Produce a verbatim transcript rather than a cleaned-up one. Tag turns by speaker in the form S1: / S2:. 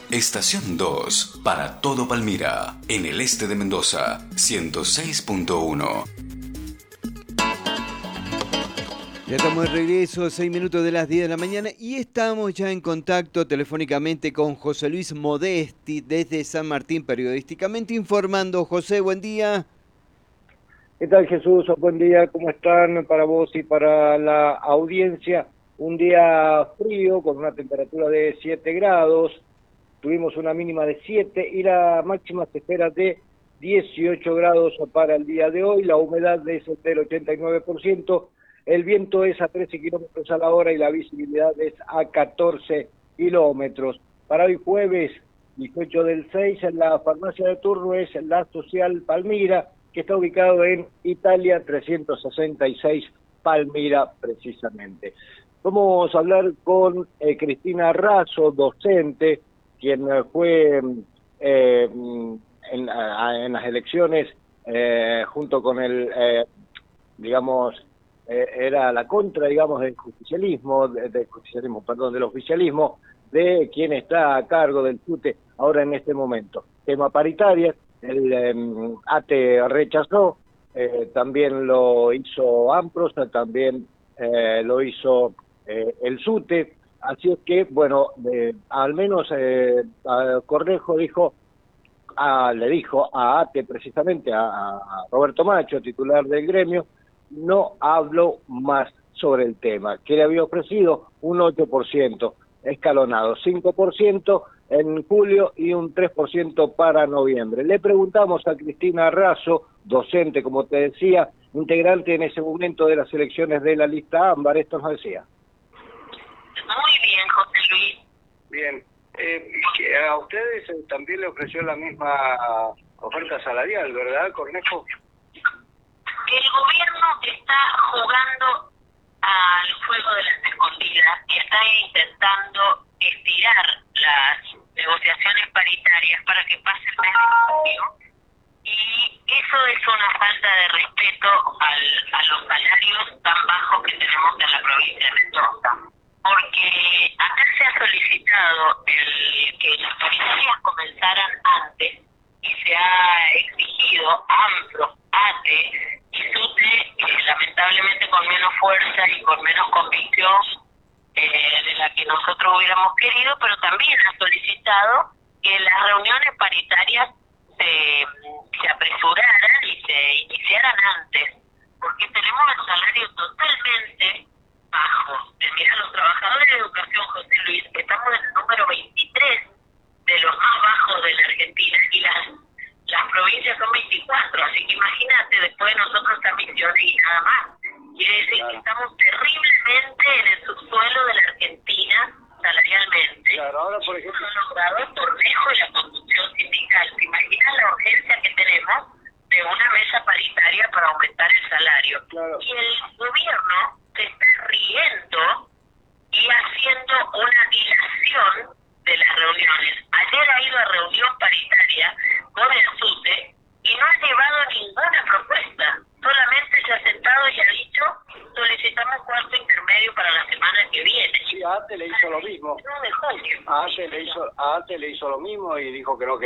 S1: Estación dos, para todo Palmira, en el este de Mendoza, ciento seis punto uno.
S2: Ya estamos de regreso, seis minutos de las diez de la mañana y estamos ya en contacto telefónicamente con José Luis Modesti desde San Martín, periodísticamente informando. José, buen día.
S3: ¿Qué tal, Jesús? Buen día, ¿cómo están para vos y para la audiencia? Un día frío con una temperatura de siete grados, tuvimos una mínima de siete y la máxima se espera de dieciocho grados para el día de hoy, la humedad es del ochenta y nueve por ciento, el viento es a trece kilómetros a la hora y la visibilidad es a catorce kilómetros. Para hoy jueves dieciocho del seis, la farmacia de turno es la Social Palmira, que está ubicado en Italia trescientos sesenta y seis, Palmira precisamente. Vamos a hablar con eh, Cristina Razo, docente, quien fue eh, en, a, en las elecciones eh, junto con el, eh, digamos, eh, era la contra, digamos, del justicialismo, del de justicialismo, perdón, del oficialismo, de quien está a cargo del T U T E ahora en este momento. Tema paritaria. El eh, A T E rechazó, eh, también lo hizo AMPROS, también eh, lo hizo eh, el S U T E, así es que, bueno, eh, al menos eh, Cornejo dijo, a, le dijo a A T E precisamente, a, a Roberto Macho, titular del gremio, no habló más sobre el tema, que le había ofrecido un ocho por ciento escalonado, cinco por ciento en julio y un tres por ciento para noviembre. Le preguntamos a Cristina Razo, docente, como te decía, integrante en ese momento de las elecciones de la lista ámbar, esto nos decía.
S4: Muy bien, José Luis.
S3: Bien. Eh, a ustedes también le ofreció la misma oferta salarial, ¿verdad, Cornejo?
S4: El gobierno está jugando al juego de las escondidas y está intentando estirar las negociaciones paritarias para que pase el mes de junio, y eso es una falta de respeto al, a los salarios tan bajos que tenemos en la provincia de Mendoza, porque acá se ha solicitado el, que las paritarias comenzaran antes y se ha exigido AMPRO, A T E y S U T E, eh, lamentablemente con menos fuerza y con menos convicción eh, de la que nosotros hubiéramos querido, pero también ha solicitado que las reuniones paritarias se, se apresuraran y se iniciaran antes, porque tenemos el salario totalmente bajo. Mira, los trabajadores de educación, José Luis, estamos en el número veintitrés de los más bajos de la Argentina, y las las provincias son veinticuatro, así que imagínate, después de nosotros esta misiones y nada más. Quiere decir claro. que estamos terriblemente en el subsuelo de la Argentina salarialmente.
S3: Claro, ahora por ejemplo...
S4: Eso ha logrado por lejos la conducción sindical. ¿Se imaginan la urgencia que tenemos de una mesa paritaria para aumentar el salario?
S3: Claro.
S4: Y el gobierno se está riendo y haciendo una dilación de las reuniones. Ayer ha ido a reunión paritaria con el S U T E y no ha llevado ninguna propuesta, solamente se ha sentado y ha dicho, solicitamos cuarto intermedio para la semana que viene.
S3: Sí, a A T E le hizo lo mismo.
S4: No, de junio.
S3: A A T E le hizo, a A T E le hizo lo mismo y dijo que no, que